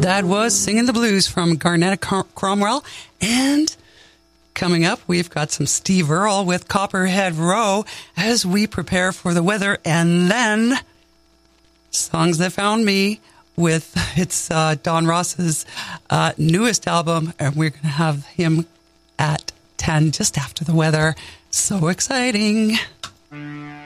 That was Singing the Blues from Garnett Cromwell. And coming up, we've got some Steve Earle with Copperhead Row as we prepare for the weather. And then Songs That Found Me with it's Don Ross's newest album. And we're going to have him at 10 just after the weather. So exciting.